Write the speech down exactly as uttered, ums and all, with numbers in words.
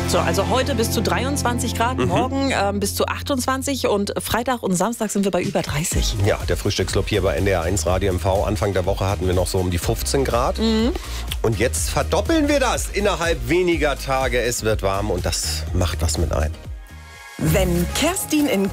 So, also heute bis zu dreiundzwanzig Grad, Mhm. morgen ähm, bis zu achtundzwanzig und Freitag und Samstag sind wir bei über dreißig. Ja, der Frühstücksclub hier bei N D R eins Radio M V. Anfang der Woche hatten wir noch so um die fünfzehn Grad. Mhm. Und jetzt verdoppeln wir das innerhalb weniger Tage. Es wird warm und das macht was mit ein. Wenn Kerstin in